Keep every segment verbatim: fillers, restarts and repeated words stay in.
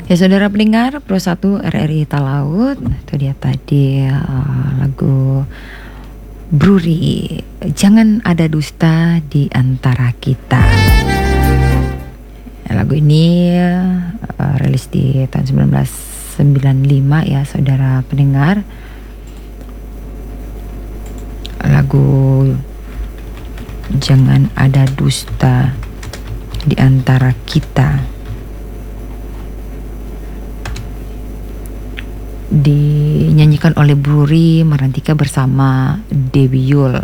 Ya saudara pendengar Pro satu R R I Talaut, itu dia tadi uh, lagu Bruri, Jangan Ada Dusta di Antara Kita. Lagu ini uh, rilis di tahun sembilan belas sembilan puluh lima ya saudara pendengar. Lagu Jangan Ada Dusta di Antara Kita dinyanyikan oleh Bruri Marantika bersama Dewi Yul.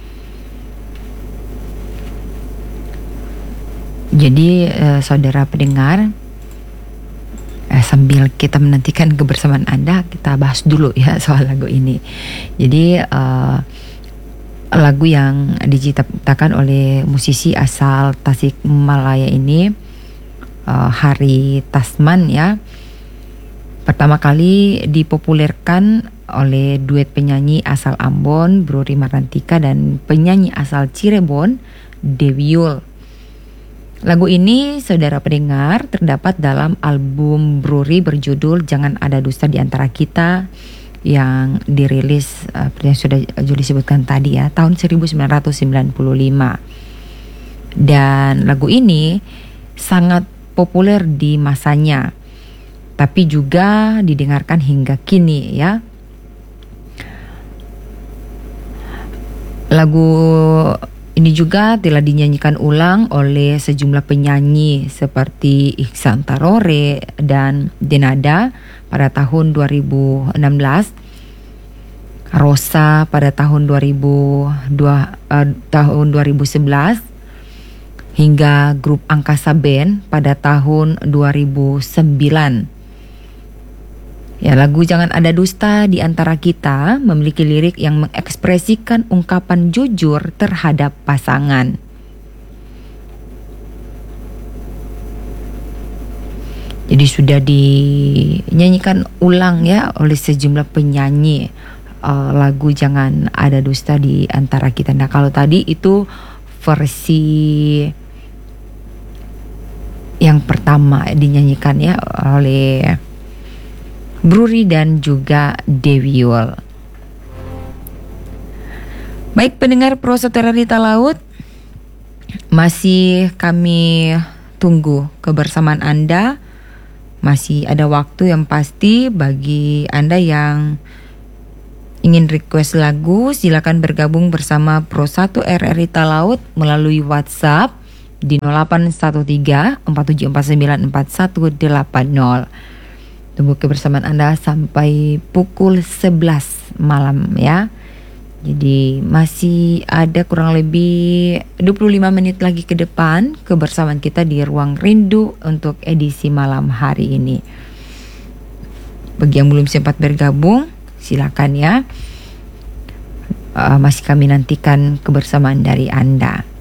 Jadi eh, saudara pendengar, eh, sambil kita menantikan kebersamaan Anda, kita bahas dulu ya soal lagu ini. Jadi eh, lagu yang diciptakan oleh musisi asal Tasikmalaya ini, eh, Hari Tasman ya. Pertama kali dipopulerkan oleh duet penyanyi asal Ambon, Bruri Marantika, dan penyanyi asal Cirebon, Dewi Yul. Lagu ini, saudara pendengar, terdapat dalam album Bruri berjudul Jangan Ada Dusta di Antara Kita yang dirilis, seperti yang sudah Juli sebutkan tadi ya, tahun seribu sembilan ratus sembilan puluh lima. Dan lagu ini sangat populer di masanya, tapi juga didengarkan hingga kini ya. Lagu ini juga telah dinyanyikan ulang oleh sejumlah penyanyi seperti Ihsan Tarore dan Denada pada tahun dua ribu enam belas, Rosa pada tahun dua ribu dua, uh, tahun dua ribu sebelas, hingga grup Angkasa Band pada tahun dua ribu sembilan. Ya, lagu Jangan Ada Dusta di Antara Kita memiliki lirik yang mengekspresikan ungkapan jujur terhadap pasangan. Jadi sudah dinyanyikan ulang ya oleh sejumlah penyanyi uh, lagu Jangan Ada Dusta di Antara Kita. Nah, kalau tadi itu versi yang pertama dinyanyikan ya oleh Bruri dan juga Dewi Yul. Baik pendengar Pro satu R R I Talaut, masih kami tunggu kebersamaan Anda. Masih ada waktu yang pasti bagi Anda yang ingin request lagu, silakan bergabung bersama Pro satu R R I Talaut melalui WhatsApp di nol delapan satu tiga empat tujuh empat sembilan empat satu delapan nol. Tunggu kebersamaan Anda sampai pukul sebelas malam ya. Jadi masih ada kurang lebih dua puluh lima menit lagi ke depan kebersamaan kita di Ruang Rindu untuk edisi malam hari ini. Bagi yang belum sempat bergabung, silakan ya. Uh, masih kami nantikan kebersamaan dari Anda.